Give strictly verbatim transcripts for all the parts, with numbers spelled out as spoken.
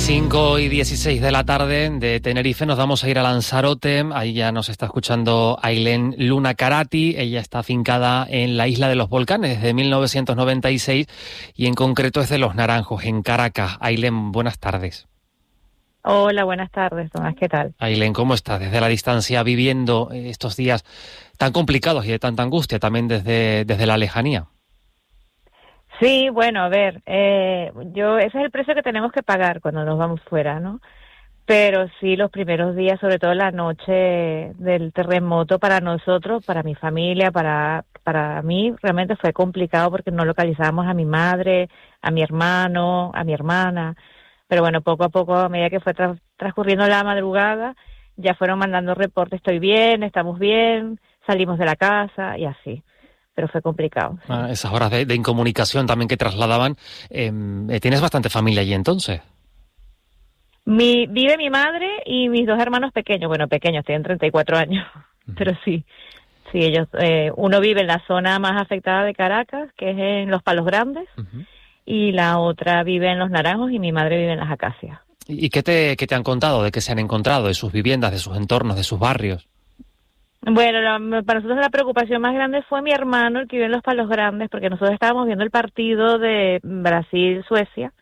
cinco y dieciséis de la tarde de Tenerife nos vamos a ir a Lanzarote. Ahí ya nos está escuchando Ailén Luna Carati. Ella está afincada en la isla de los Volcanes desde mil novecientos noventa y seis y en concreto es de Los Naranjos, en Caracas. Ailén, buenas tardes. Hola, buenas tardes, Tomás, ¿qué tal? Ailén, ¿cómo estás desde la distancia viviendo estos días tan complicados y de tanta angustia también desde, desde la lejanía? Sí, bueno, a ver, eh, yo ese es el precio que tenemos que pagar cuando nos vamos fuera, ¿no? Pero sí, los primeros días, sobre todo la noche del terremoto, para nosotros, para mi familia, para para mí, realmente fue complicado porque no localizábamos a mi madre, a mi hermano, a mi hermana. Pero bueno, poco a poco, a medida que fue tra- transcurriendo la madrugada, ya fueron mandando reportes, estoy bien, estamos bien, salimos de la casa y así. Pero fue complicado. Sí. Ah, esas horas de, de incomunicación también que trasladaban. Eh, ¿Tienes bastante familia allí entonces? Mi, vive mi madre y mis dos hermanos pequeños, bueno, pequeños, tienen treinta y cuatro años, uh-huh. Pero sí, sí, ellos, eh, uno vive en la zona más afectada de Caracas, que es en Los Palos Grandes, uh-huh. Y la otra vive en Los Naranjos y mi madre vive en Las Acacias. ¿Y qué te, qué te han contado de qué se han encontrado, de sus viviendas, de sus entornos, de sus barrios? Bueno, la, para nosotros la preocupación más grande fue mi hermano, el que vive en Los Palos Grandes, porque nosotros estábamos viendo el partido de Brasil-Suecia,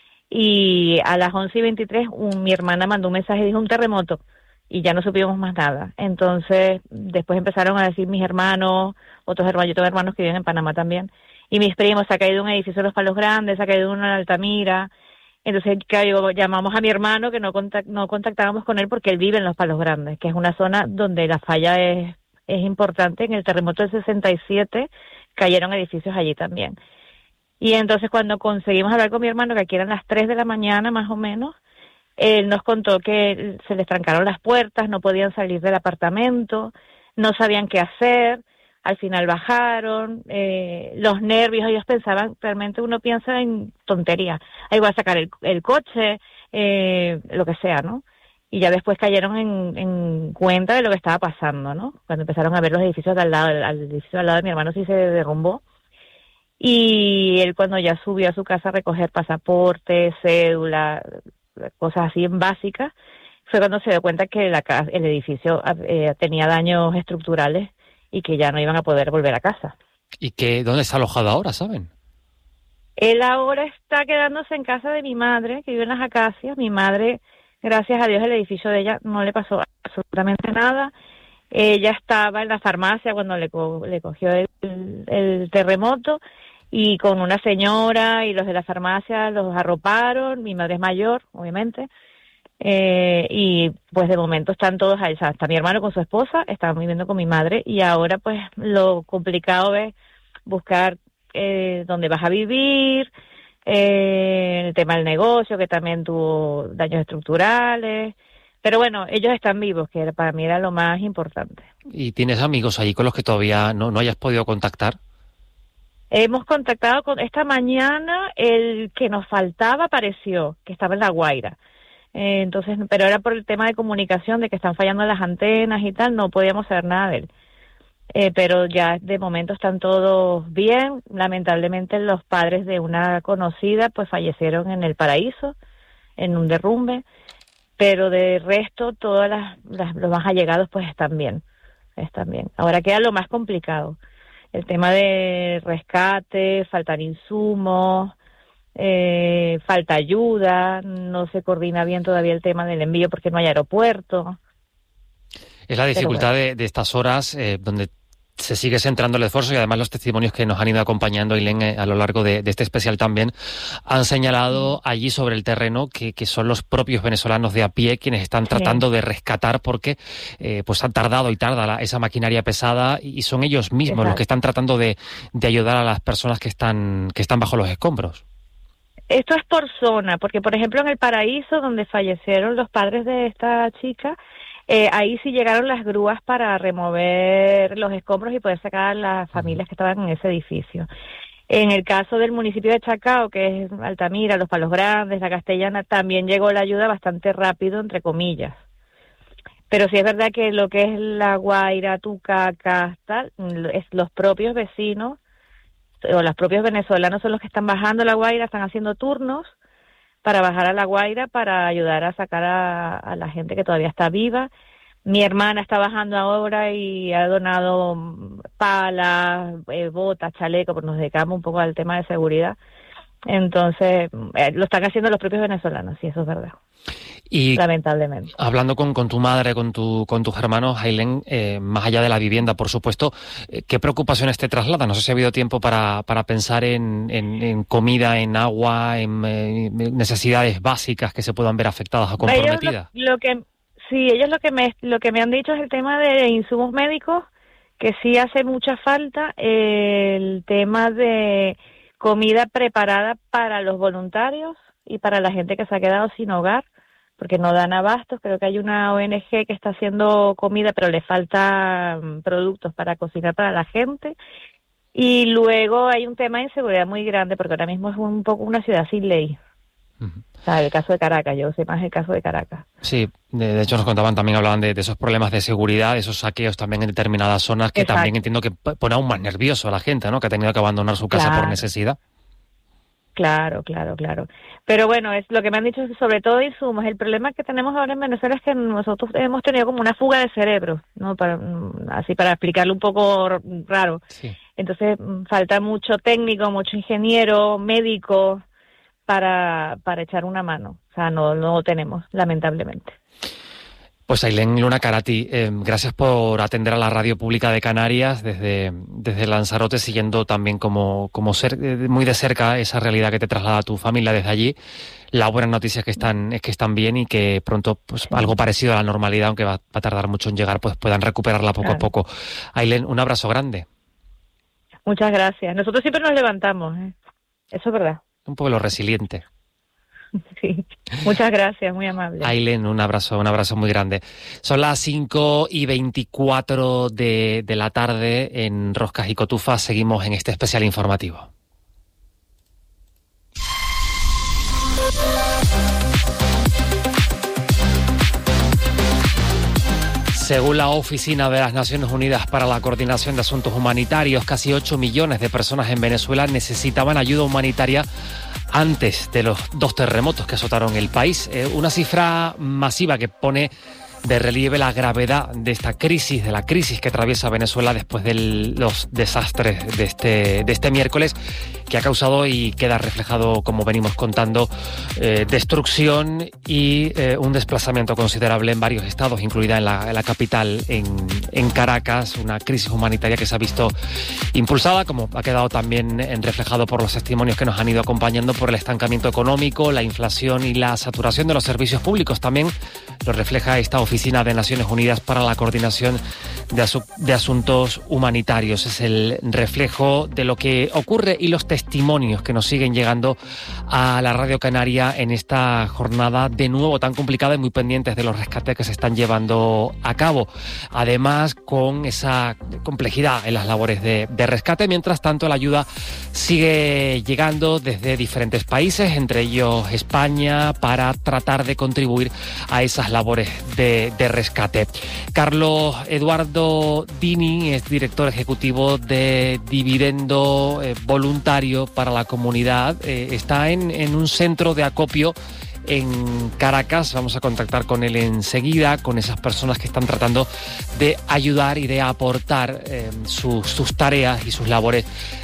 y a las once y veintitrés un, mi hermana mandó un mensaje y dijo un terremoto, y ya no supimos más nada. Entonces, después empezaron a decir mis hermanos, otros hermanos, yo tengo hermanos que viven en Panamá también, y mis primos, se ha caído un edificio de Los Palos Grandes, se ha caído uno en Altamira. Entonces, claro, llamamos a mi hermano, que no, contact, no contactábamos con él porque él vive en Los Palos Grandes, que es una zona donde la falla es, es importante. En el terremoto del sesenta y siete cayeron edificios allí también. Y entonces cuando conseguimos hablar con mi hermano, que aquí eran las tres de la mañana más o menos, él nos contó que se les trancaron las puertas, no podían salir del apartamento, no sabían qué hacer. Al final bajaron, eh, los nervios, ellos pensaban, realmente uno piensa en tonterías, ahí voy a sacar el, el coche, eh, lo que sea, ¿no? Y ya después cayeron en, en cuenta de lo que estaba pasando, ¿no? Cuando empezaron a ver los edificios de al lado, el, el edificio al lado de mi hermano sí se derrumbó. Y él cuando ya subió a su casa a recoger pasaporte, cédula, cosas así básicas, fue cuando se dio cuenta que la, el edificio eh, tenía daños estructurales y que ya no iban a poder volver a casa. ¿Y que dónde está alojado ahora, saben? Él ahora está quedándose en casa de mi madre, que vive en Las Acacias. Mi madre, gracias a Dios, el edificio de ella no le pasó absolutamente nada. Ella estaba en la farmacia cuando le, co- le cogió el, el terremoto, y con una señora y los de la farmacia los arroparon. Mi madre es mayor, obviamente. Eh, y pues de momento están todos ahí, o sea, está mi hermano con su esposa, están viviendo con mi madre, y ahora pues lo complicado es buscar eh, dónde vas a vivir, eh, el tema del negocio, que también tuvo daños estructurales, pero bueno, ellos están vivos, que para mí era lo más importante. ¿Y tienes amigos allí con los que todavía no, no hayas podido contactar? Hemos contactado con esta mañana, el que nos faltaba apareció, que estaba en La Guaira. Eh, entonces, pero era por el tema de comunicación, de que están fallando las antenas y tal, no podíamos saber nada de él. Eh, pero ya de momento están todos bien. Lamentablemente los padres de una conocida pues fallecieron en El Paraíso, en un derrumbe, pero de resto todas las, las los más allegados pues están bien, están bien. Ahora queda lo más complicado, el tema de rescate, faltan insumos, Eh, falta ayuda, no se coordina bien todavía el tema del envío porque no hay aeropuerto. Es la dificultad bueno. de, de estas horas eh, donde se sigue centrando el esfuerzo, y además los testimonios que nos han ido acompañando, Ailén, eh, a lo largo de, de este especial también han señalado allí sobre el terreno que, que son los propios venezolanos de a pie quienes están Sí. tratando de rescatar, porque eh, pues han tardado y tarda la, esa maquinaria pesada, y son ellos mismos Exacto. los que están tratando de, de ayudar a las personas que están, que están bajo los escombros. Esto es por zona, porque por ejemplo en El Paraíso, donde fallecieron los padres de esta chica, eh, ahí sí llegaron las grúas para remover los escombros y poder sacar a las familias que estaban en ese edificio. En el caso del municipio de Chacao, que es Altamira, Los Palos Grandes, La Castellana, también llegó la ayuda bastante rápido, entre comillas. Pero sí es verdad que lo que es La Guaira, Tucacas, tal, es los propios vecinos o los propios venezolanos son los que están bajando La Guaira, están haciendo turnos para bajar a La Guaira para ayudar a sacar a, a la gente que todavía está viva. Mi hermana está bajando ahora y ha donado palas, eh, botas, chalecos, porque nos dedicamos un poco al tema de seguridad. Entonces, eh, lo están haciendo los propios venezolanos, sí, eso es verdad. Y lamentablemente. Hablando con, con tu madre, con tu con tus hermanos, Ailén, eh, más allá de la vivienda, por supuesto, eh, ¿qué preocupaciones te trasladan? No sé si ha habido tiempo para, para pensar en, en, en comida, en agua, en eh, necesidades básicas que se puedan ver afectadas o comprometidas. Ellos lo, lo que sí, ellos lo que me lo que me han dicho es el tema de insumos médicos, que sí hace mucha falta, eh, el tema de comida preparada para los voluntarios y para la gente que se ha quedado sin hogar, porque no dan abastos. Creo que hay una O N Ge que está haciendo comida, pero le faltan productos para cocinar para la gente. Y luego hay un tema de inseguridad muy grande, porque ahora mismo es un poco una ciudad sin ley. Uh-huh. O sea, el caso de Caracas, yo sé más el caso de Caracas. Sí, de, de hecho nos contaban, también hablaban de, de esos problemas de seguridad, de esos saqueos también en determinadas zonas, que Exacto. también entiendo que pone aún más nervioso a la gente, ¿no? Que ha tenido que abandonar su casa claro. por necesidad. Claro, claro, claro. Pero bueno, es lo que me han dicho es sobre todo insumos. El problema que tenemos ahora en Venezuela es que nosotros hemos tenido como una fuga de cerebros, ¿no? Para, así para explicarlo un poco raro. Sí. Entonces falta mucho técnico, mucho ingeniero, médico para para echar una mano. O sea, no, no lo tenemos, lamentablemente. Pues Ailén Luna Carati, eh, gracias por atender a la Radio Pública de Canarias desde, desde Lanzarote, siguiendo también como, como ser, eh, muy de cerca esa realidad que te traslada tu familia desde allí. La buena noticia es que están, es que están bien y que pronto pues algo parecido a la normalidad, aunque va, va a tardar mucho en llegar, pues puedan recuperarla poco claro. a poco. Ailén, un abrazo grande. Muchas gracias. Nosotros siempre nos levantamos, ¿eh? Eso es verdad. Un pueblo resiliente. Sí, muchas gracias, muy amable. Ailén, un abrazo, un abrazo muy grande. Son las cinco y veinticuatro de, de la tarde en Roscas y Cotufas. Seguimos en este especial informativo. Según la Oficina de las Naciones Unidas para la Coordinación de Asuntos Humanitarios, casi ocho millones de personas en Venezuela necesitaban ayuda humanitaria antes de los dos terremotos que azotaron el país. Eh, una cifra masiva que pone de relieve la gravedad de esta crisis, de la crisis que atraviesa Venezuela después de los desastres de este, de este miércoles, que ha causado y queda reflejado, como venimos contando, eh, destrucción y eh, un desplazamiento considerable en varios estados, incluida en la, en la capital, en, en Caracas, una crisis humanitaria que se ha visto impulsada, como ha quedado también en reflejado por los testimonios que nos han ido acompañando, por el estancamiento económico, la inflación y la saturación de los servicios públicos. También lo refleja esta Oficina de Naciones Unidas para la Coordinación de, Asu- de Asuntos Humanitarios. Es el reflejo de lo que ocurre y los testimonios que nos siguen llegando a la Radio Canaria en esta jornada de nuevo tan complicada y muy pendientes de los rescates que se están llevando a cabo. Además, con esa complejidad en las labores de, de rescate. Mientras tanto, la ayuda sigue llegando desde diferentes países, entre ellos España, para tratar de contribuir a esas labores de, de rescate. Carlos Eduardo Dini es director ejecutivo de Dividendo eh, Voluntario para la Comunidad. Eh, está en, en un centro de acopio en Caracas. Vamos a contactar con él enseguida, con esas personas que están tratando de ayudar y de aportar eh, sus, sus tareas y sus labores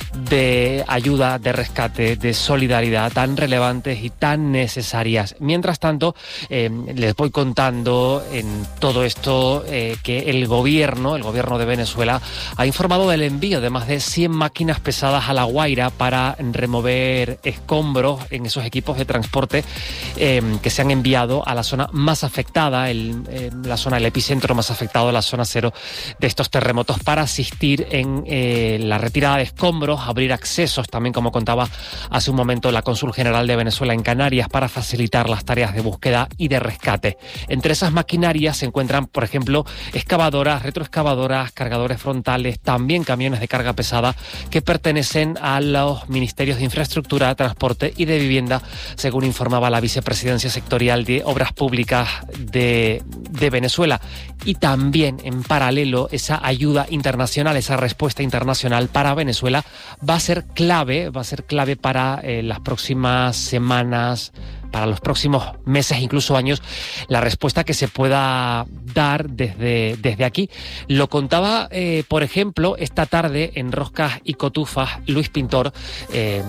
de ayuda, de rescate, de solidaridad tan relevantes y tan necesarias. Mientras tanto, eh, les voy contando en todo esto eh, que el gobierno, el gobierno de Venezuela, ha informado del envío de más de cien máquinas pesadas a La Guaira para remover escombros en esos equipos de transporte eh, que se han enviado a la zona más afectada, el, eh, la zona, el epicentro más afectado, la zona cero de estos terremotos, para asistir en eh, la retirada de escombros, abrir accesos, también como contaba hace un momento la cónsul general de Venezuela en Canarias, para facilitar las tareas de búsqueda y de rescate. Entre esas maquinarias se encuentran, por ejemplo, excavadoras, retroexcavadoras, cargadores frontales, también camiones de carga pesada que pertenecen a los ministerios de Infraestructura, Transporte y de Vivienda, según informaba la vicepresidencia sectorial de Obras Públicas de, de Venezuela. Y también, en paralelo, esa ayuda internacional, esa respuesta internacional para Venezuela va a ser clave, va a ser clave para eh, las próximas semanas, para los próximos meses, incluso años, la respuesta que se pueda dar desde, desde aquí. Lo contaba, eh, por ejemplo, esta tarde en Roscas y Cotufas, Luis Pintor, eh,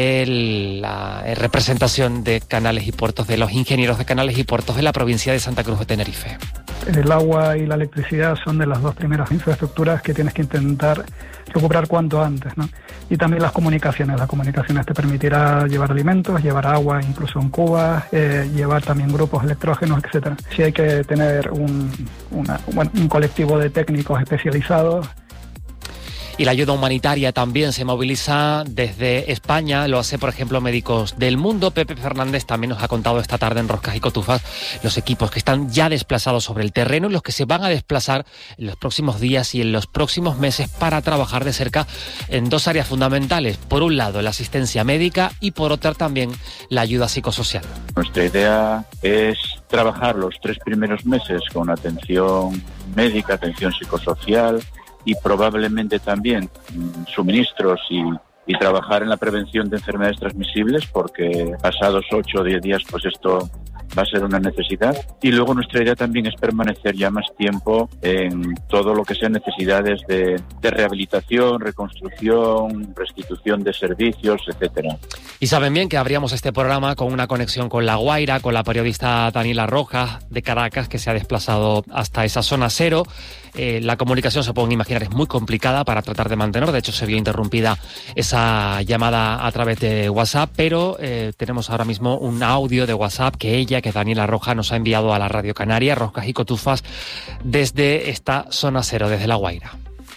de la representación de Canales y Puertos, de los ingenieros de Canales y Puertos de la provincia de Santa Cruz de Tenerife. El agua y la electricidad son de las dos primeras infraestructuras que tienes que intentar recuperar cuanto antes, ¿no? Y también las comunicaciones. Las comunicaciones te permitirá llevar alimentos, llevar agua, incluso en cubas, eh, llevar también grupos electrógenos, etcétera. Sí hay que tener un, una, bueno, un colectivo de técnicos especializados. Y la ayuda humanitaria también se moviliza desde España, lo hace, por ejemplo, Médicos del Mundo. Pepe Fernández también nos ha contado esta tarde en Roscas y Cotufas los equipos que están ya desplazados sobre el terreno y los que se van a desplazar en los próximos días y en los próximos meses para trabajar de cerca en dos áreas fundamentales. Por un lado, la asistencia médica y por otra también la ayuda psicosocial. Nuestra idea es trabajar los tres primeros meses con atención médica, atención psicosocial, y probablemente también suministros y, y trabajar en la prevención de enfermedades transmisibles, porque pasados ocho o diez días pues esto va a ser una necesidad. Y luego nuestra idea también es permanecer ya más tiempo en todo lo que sean necesidades de, de rehabilitación, reconstrucción, restitución de servicios, etcétera. Y saben bien que abríamos este programa con una conexión con La Guaira, con la periodista Daniela Rojas de Caracas, que se ha desplazado hasta esa zona cero. Eh, la comunicación, se pueden imaginar, es muy complicada para tratar de mantener. De hecho, se vio interrumpida esa llamada a través de WhatsApp, pero eh, tenemos ahora mismo un audio de WhatsApp que ella, que Daniela Rojas, nos ha enviado a la Radio Canaria, Roscas y Cotufas, desde esta zona cero, desde La Guaira.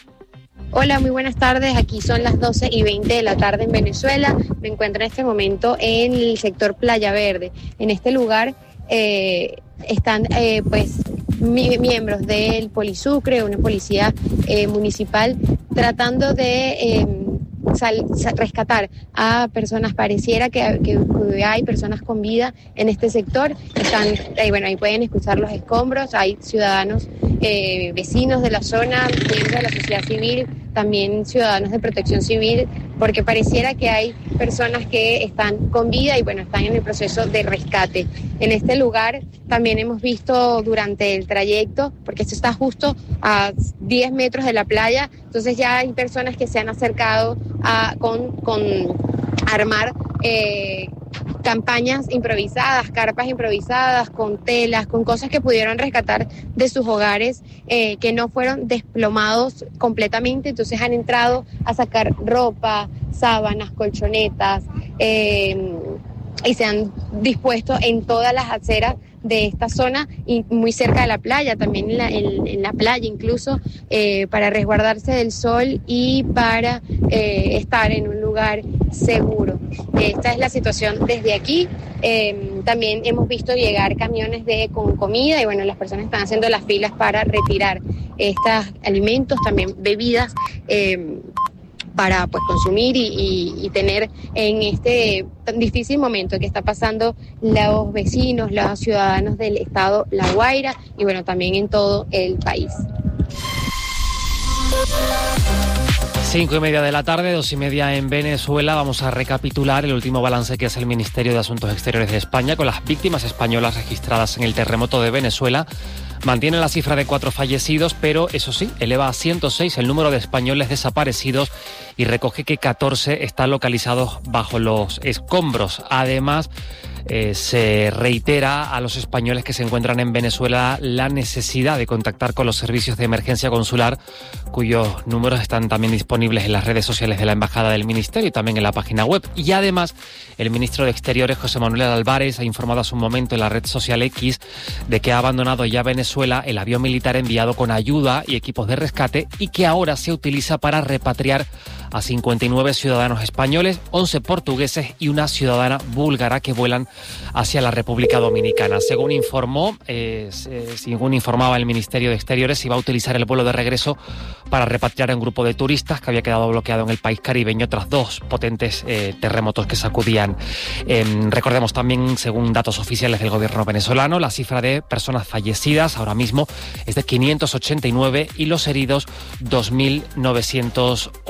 Hola, muy buenas tardes. Aquí son las doce y veinte de la tarde en Venezuela. Me encuentro en este momento en el sector Playa Verde. En este lugar eh, están eh, pues mi, miembros del Polisucre, una policía eh, municipal, tratando de eh, sal, sal, rescatar a personas. Pareciera que, que, que hay personas con vida en este sector. Están, eh, bueno, ahí pueden escuchar los escombros. Hay ciudadanos, eh, vecinos de la zona, miembros de la sociedad civil, también ciudadanos de protección civil, porque pareciera que hay personas que están con vida y bueno, están en el proceso de rescate. En este lugar también hemos visto durante el trayecto, porque esto está justo a diez metros de la playa, entonces ya hay personas que se han acercado a, con, con armar eh, campañas improvisadas, carpas improvisadas, con telas, con cosas que pudieron rescatar de sus hogares, eh, que no fueron desplomados completamente, entonces han entrado a sacar ropa, sábanas, colchonetas, eh, y se han dispuesto en todas las aceras de esta zona y muy cerca de la playa, también en la, en, en la playa incluso, eh, para resguardarse del sol y para eh, estar en un lugar seguro. Esta es la situación desde aquí. Eh, también hemos visto llegar camiones de con comida y bueno, las personas están haciendo las filas para retirar estos alimentos, también bebidas, eh, para pues consumir y, y, y tener en este tan difícil momento que está pasando los vecinos, los ciudadanos del estado La Guaira y bueno, también en todo el país. Cinco y media de la tarde, dos y media en Venezuela. Vamos a recapitular el último balance que hace el Ministerio de Asuntos Exteriores de España con las víctimas españolas registradas en el terremoto de Venezuela. Mantiene la cifra de cuatro fallecidos, pero eso sí, eleva a ciento seis el número de españoles desaparecidos y recoge que catorce están localizados bajo los escombros. Además, Eh, se reitera a los españoles que se encuentran en Venezuela la necesidad de contactar con los servicios de emergencia consular, cuyos números están también disponibles en las redes sociales de la Embajada del Ministerio y también en la página web. Y además, el ministro de Exteriores, José Manuel Álvarez, ha informado hace un momento en la red social X de que ha abandonado ya Venezuela el avión militar enviado con ayuda y equipos de rescate y que ahora se utiliza para repatriar a cincuenta y nueve ciudadanos españoles, once portugueses y una ciudadana búlgara que vuelan hacia la República Dominicana. Según informó, eh, según informaba el Ministerio de Exteriores, iba a utilizar el vuelo de regreso para repatriar a un grupo de turistas que había quedado bloqueado en el país caribeño tras dos potentes eh, terremotos que sacudían. Eh, recordemos también, según datos oficiales del gobierno venezolano, la cifra de personas fallecidas ahora mismo es de quinientos ochenta y nueve y los heridos dos mil novecientos ochenta.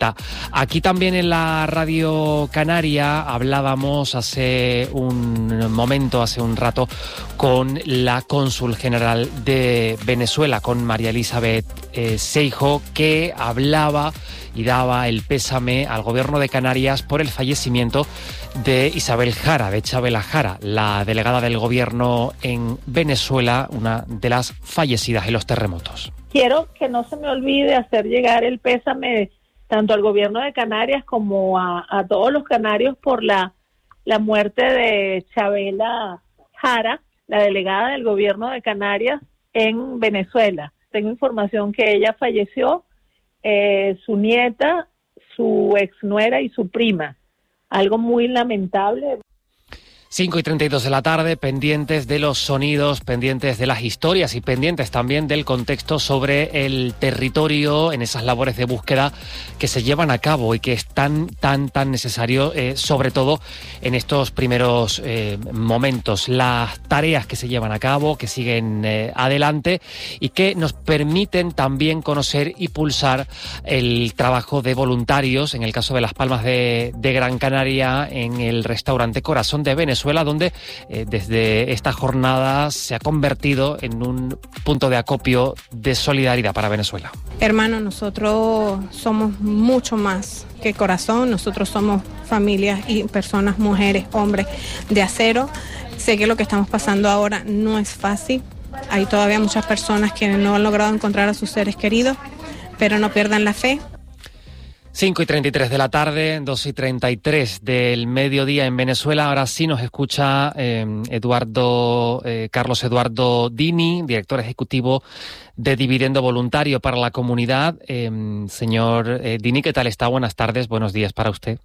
Ceuta. Aquí también en la Radio Canaria hablábamos hace un momento, hace un rato, con la cónsul general de Venezuela, con María Elizabeth eh, Seijo, que hablaba y daba el pésame al gobierno de Canarias por el fallecimiento de Isabel Jara, de Chabela Jara, la delegada del gobierno en Venezuela, una de las fallecidas en los terremotos. Quiero que no se me olvide hacer llegar el pésame tanto al gobierno de Canarias como a, a todos los canarios por la, la muerte de Chabela Jara, la delegada del gobierno de Canarias en Venezuela. Tengo información que ella falleció, eh, su nieta, su exnuera y su prima. Algo muy lamentable. cinco y treinta y dos de la tarde, pendientes de los sonidos, pendientes de las historias y pendientes también del contexto sobre el territorio en esas labores de búsqueda que se llevan a cabo y que es tan, tan, tan necesario, eh, sobre todo en estos primeros eh, momentos. Las tareas que se llevan a cabo, que siguen eh, adelante y que nos permiten también conocer y pulsar el trabajo de voluntarios, en el caso de Las Palmas de, de Gran Canaria, en el restaurante Corazón de Venezuela, donde eh, desde esta jornada se ha convertido en un punto de acopio de solidaridad para Venezuela. Hermano, nosotros somos mucho más que Corazón, nosotros somos familias y personas, mujeres, hombres de acero. Sé que lo que estamos pasando ahora no es fácil, hay todavía muchas personas que no han logrado encontrar a sus seres queridos, pero no pierdan la fe. cinco y treinta y tres de la tarde, dos y treinta y tres del mediodía en Venezuela. Ahora sí nos escucha eh, Eduardo eh, Carlos Eduardo Dini, director ejecutivo de Dividendo Voluntario para la Comunidad. Eh, señor eh, Dini, ¿qué tal está? Buenas tardes, buenos días para usted.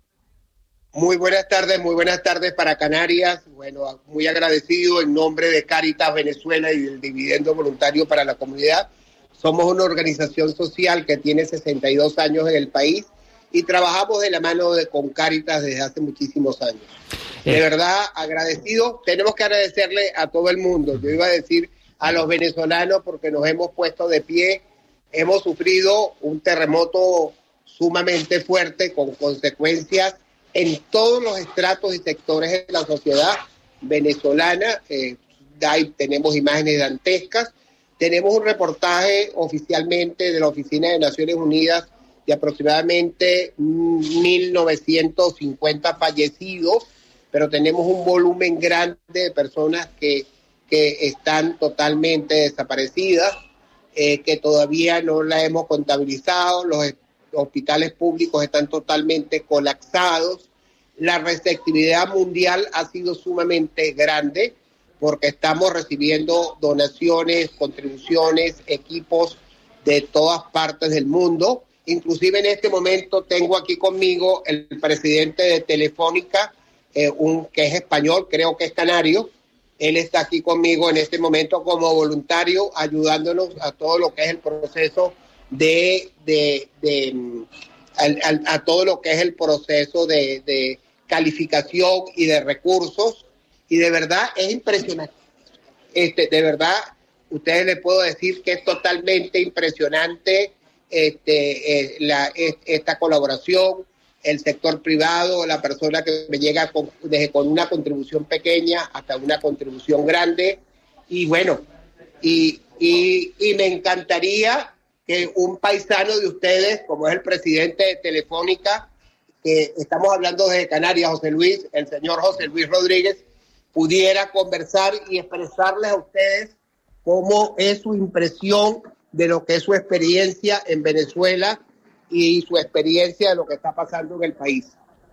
Muy buenas tardes, muy buenas tardes para Canarias. Bueno, muy agradecido en nombre de Cáritas Venezuela y del Dividendo Voluntario para la Comunidad. Somos una organización social que tiene sesenta y dos años en el país y trabajamos de la mano de, con Cáritas desde hace muchísimos años. De verdad, agradecido. Tenemos que agradecerle a todo el mundo. Yo iba a decir a los venezolanos porque nos hemos puesto de pie. Hemos sufrido un terremoto sumamente fuerte con consecuencias en todos los estratos y sectores de la sociedad venezolana. Eh, ahí tenemos imágenes dantescas. Tenemos un reportaje oficialmente de la Oficina de Naciones Unidas de aproximadamente mil novecientos cincuenta fallecidos, pero tenemos un volumen grande de personas que, que están totalmente desaparecidas, eh, que todavía no la hemos contabilizado. Los hospitales públicos están totalmente colapsados. La receptividad mundial ha sido sumamente grande porque estamos recibiendo donaciones, contribuciones, equipos de todas partes del mundo. Inclusive en este momento tengo aquí conmigo el presidente de Telefónica, eh, un, que es español, creo que es canario. Él está aquí conmigo en este momento como voluntario, ayudándonos a todo lo que es el proceso de, de, de a, a, a todo lo que es el proceso de, de calificación y de recursos. Y de verdad es impresionante. Este, de verdad, ustedes les puedo decir que es totalmente impresionante este, eh, la, es, esta colaboración, el sector privado, la persona que me llega con, desde con una contribución pequeña hasta una contribución grande. Y bueno, y, y, y me encantaría que un paisano de ustedes, como es el presidente de Telefónica, que estamos hablando desde Canarias, José Luis, el señor José Luis Rodríguez, pudiera conversar y expresarles a ustedes cómo es su impresión de lo que es su experiencia en Venezuela y su experiencia de lo que está pasando en el país.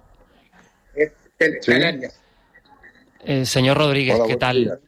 Es ¿Sí? Eh, señor Rodríguez, Hola, ¿qué tal? Días.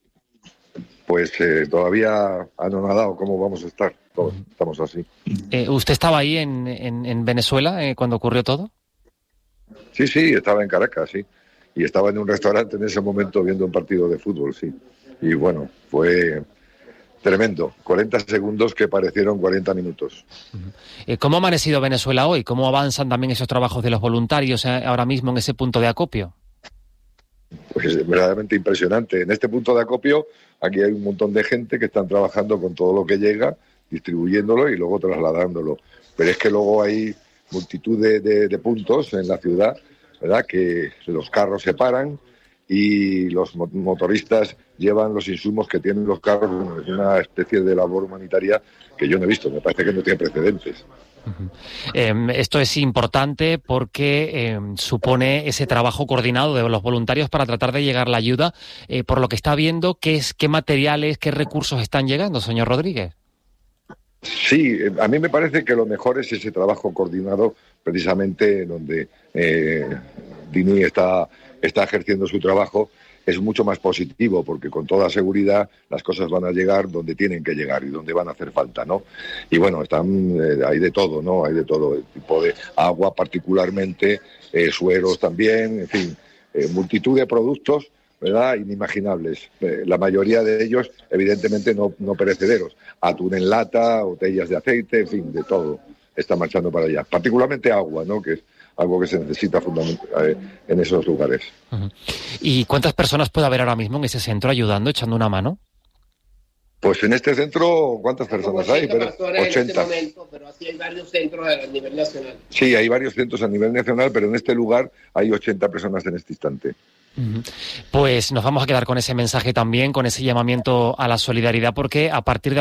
Pues eh, todavía anonadado, ¿cómo vamos a estar? Todos estamos así. Eh, ¿Usted estaba ahí en, en, en Venezuela eh, cuando ocurrió todo? Sí, sí, estaba en Caracas, sí. Y estaba en un restaurante en ese momento viendo un partido de fútbol, sí. Y bueno, fue tremendo. cuarenta segundos que parecieron cuarenta minutos. Uh-huh. ¿Cómo ha amanecido Venezuela hoy? ¿Cómo avanzan también esos trabajos de los voluntarios eh, ahora mismo en ese punto de acopio? Pues es verdaderamente impresionante. En este punto de acopio, aquí hay un montón de gente que están trabajando con todo lo que llega, distribuyéndolo y luego trasladándolo. Pero es que luego hay multitud de, de, de puntos en la ciudad, ¿verdad? Que los carros se paran y los motoristas llevan los insumos que tienen los carros. Es una especie de labor humanitaria que yo no he visto, me parece que no tiene precedentes. Uh-huh. Eh, esto es importante porque eh, supone ese trabajo coordinado de los voluntarios para tratar de llegar la ayuda. Eh, por lo que está viendo, ¿qué, es, qué materiales, qué recursos están llegando, señor Rodríguez? Sí, a mí me parece que lo mejor es ese trabajo coordinado, precisamente donde eh, Dini está, está ejerciendo su trabajo. Es mucho más positivo porque con toda seguridad las cosas van a llegar donde tienen que llegar y donde van a hacer falta, ¿no? Y bueno, están eh, hay de todo, ¿no? Hay de todo, el tipo de agua particularmente, eh, sueros también, en fin, eh, multitud de productos, ¿verdad? Inimaginables. Eh, la mayoría de ellos, evidentemente, no, no perecederos. Atún en lata, botellas de aceite, en fin, de todo está marchando para allá. Particularmente agua, ¿no? Que es algo que se necesita fundamentalmente en esos lugares. Uh-huh. ¿Y cuántas personas puede haber ahora mismo en ese centro ayudando, echando una mano? Pues en este centro, ¿cuántas personas hay? Pero ochenta. En este momento, pero así hay varios centros a nivel nacional. Sí, hay varios centros a nivel nacional, pero en este lugar hay ochenta personas en este instante. Uh-huh. Pues nos vamos a quedar con ese mensaje también, con ese llamamiento a la solidaridad, porque a partir de